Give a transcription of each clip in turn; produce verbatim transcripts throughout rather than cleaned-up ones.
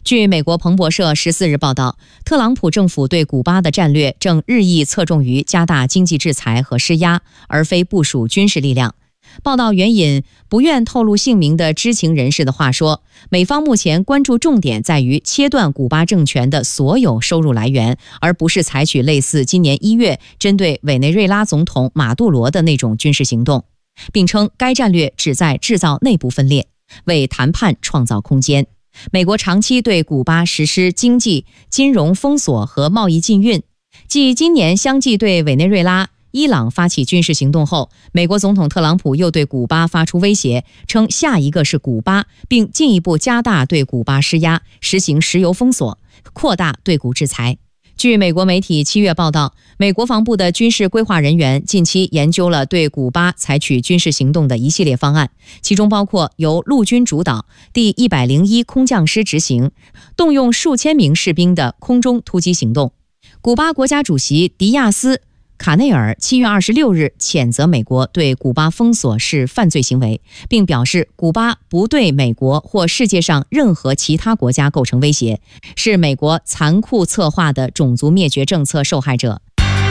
据美国彭博社十四日报道，特朗普政府对古巴的战略正日益侧重于加大经济制裁和施压，而非部署军事力量。报道援引不愿透露姓名的知情人士的话说，美方目前关注重点在于切断古巴政权的所有收入来源，而不是采取类似今年一月针对委内瑞拉总统马杜罗的那种军事行动，并称该战略旨在制造内部分裂，为谈判创造空间。美国长期对古巴实施经济、金融封锁和贸易禁运，继今年相继对委内瑞拉、伊朗发起军事行动后，美国总统特朗普又对古巴发出威胁，称下一个是古巴，并进一步加大对古巴施压，实行石油封锁，扩大对古制裁。据美国媒体七月报道，美国防部的军事规划人员近期研究了对古巴采取军事行动的一系列方案，其中包括由陆军主导、第一百零一空降师执行、动用数千名士兵的空中突击行动。古巴国家主席迪亚斯卡内尔七月二十六日谴责美国对古巴封锁是犯罪行为，并表示古巴不对美国或世界上任何其他国家构成威胁，是美国残酷策划的种族灭绝政策受害者。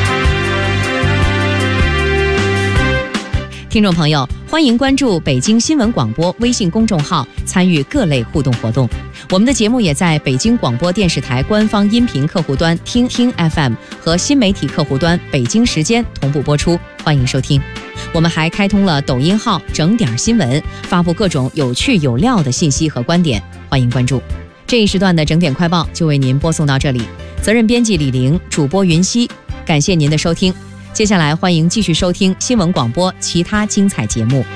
听众朋友，欢迎关注北京新闻广播微信公众号，参与各类互动活动。我们的节目也在北京广播电视台官方音频客户端听听 F M 和新媒体客户端北京时间同步播出，欢迎收听。我们还开通了抖音号整点新闻，发布各种有趣有料的信息和观点，欢迎关注。这一时段的整点快报就为您播送到这里，责任编辑李玲，主播云溪，感谢您的收听。接下来欢迎继续收听新闻广播其他精彩节目。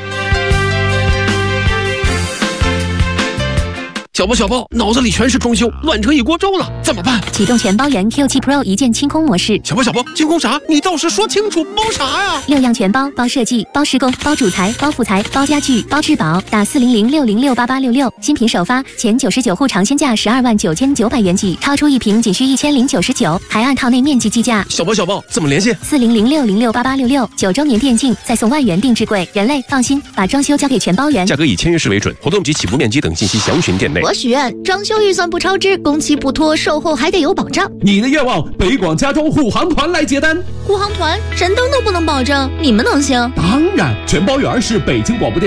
小包小包，脑子里全是装修，乱成一锅粥了，怎么办？ 启动全包原 Q 七 Pro 一键清空模式。 小包小包，清空啥？你倒是说清楚，包啥呀？ 六样全包，包设计，包施工，包主材，包副材，包家具，包质保。打四零零六零六八八六六，新品首发，前九十九户尝鲜价十二万九千九百元起，超出一瓶仅需一千零九十九，还按套内面积计价。 小包小包，怎么联系？ 四零零六零六八八六六，九周年电竞，再送万元定制柜。人类放心，把装修交给全包原。 价格以签约式为准，活动及起步面积等信息详询店内。 我许愿装修预算不超支，工期不拖，售后还得有保障。 你的愿望，北广家装护航团来接单。 护航团神灯都不能保证，你们能行？ 当然，全包圆是北京广播电